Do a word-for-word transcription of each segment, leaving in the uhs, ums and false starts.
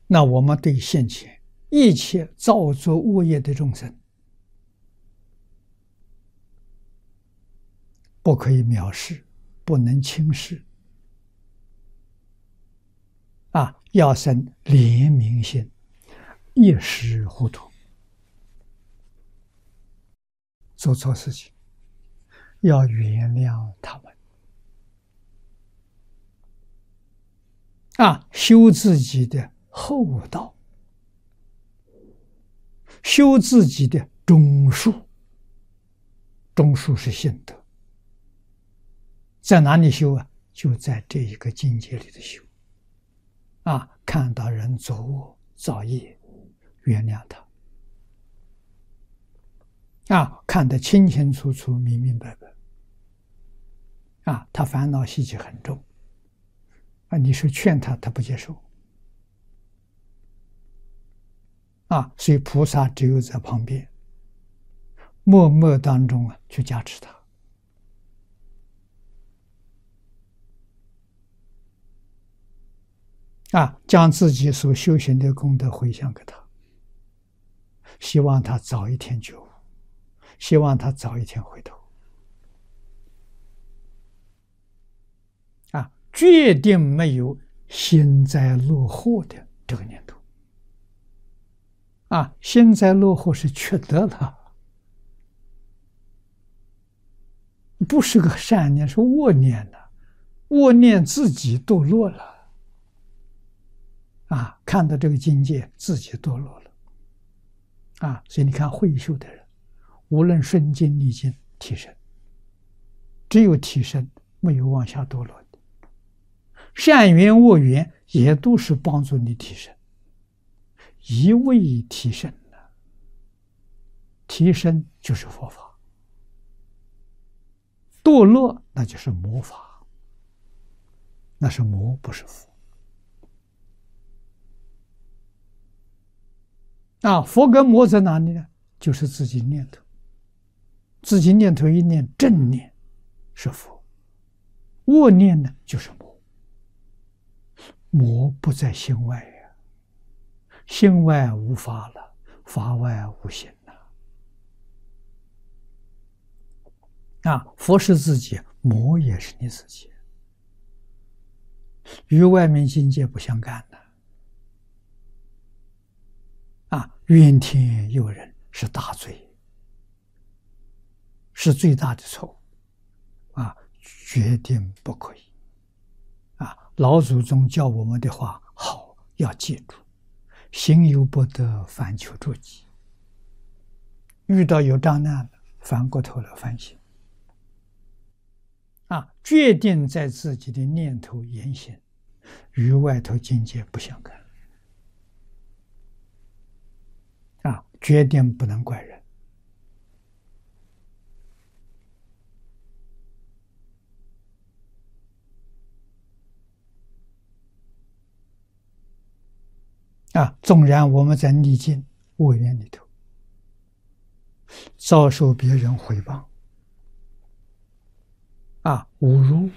那我们对现前一切造作恶业的众生，不可以藐视，不能轻视，啊，要生怜悯心，一时糊涂，做错事情，要原谅他们，啊，修自己的厚道，修自己的忠恕，忠恕是信德，在哪里修啊？就在这一个境界里的修。啊，看到人作恶造业，原谅他。啊，看得清清楚楚、明明白白。啊，他烦恼习气很重。啊，你说劝他，他不接受。啊，所以菩萨只有在旁边，默默当中啊，去加持他。啊，将自己所修行的功德回向给他，希望他早一天觉悟，希望他早一天回头。啊，决定没有幸灾乐祸的这个念头。啊，幸灾乐祸是缺德了，不是个善念，是恶念的，恶念自己堕落了。啊，看到这个境界，自己堕落了。啊，所以你看会修的人，无论顺境逆境提升，只有提升，没有往下堕落的。善缘恶缘也都是帮助你提升，一味提升了，提升就是佛法，堕落那就是魔法，那是魔，不是佛。啊，佛跟魔在哪里呢？就是自己念头，自己念头一念正念是佛，恶念呢就是魔。魔不在心外呀，心外无法了，法外无心了。啊，佛是自己，魔也是你自己，与外面境界不相干的。啊，怨天尤人是大罪，是最大的错误。啊，决定不可以。啊，老祖宗教我们的话好，要记住：行有不得，反求诸己。遇到有障难的，反过头来反省。啊，决定在自己的念头言行，与外头境界不相干。啊，决定不能怪人。啊，纵然我们在逆境恶缘里头，遭受别人诽谤、啊侮辱、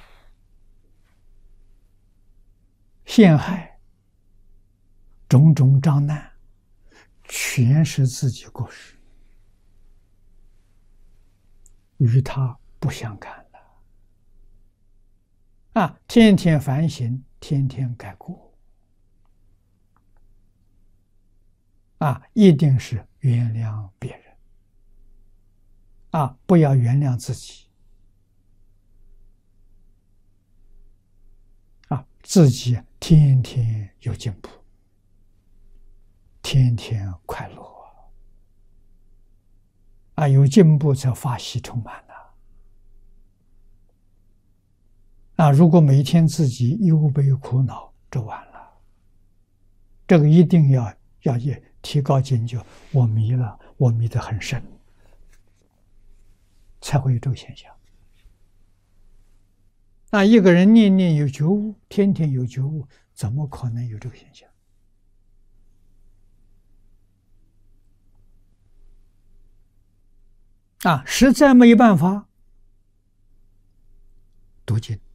陷害，种种障难，全是自己过失，与他不相干了。啊，天天反省，天天改过。啊，一定是原谅别人。啊，不要原谅自己。啊，自己天天有进步，天天快乐。啊，有进步才法喜充满了。啊，如果每天自己忧悲苦恼，就完了。这个一定要要也提高警觉，我迷了，我迷得很深，才会有这个现象。那一个人念念有觉悟，天天有觉悟，怎么可能有这个现象？啊，实在没有办法，读经。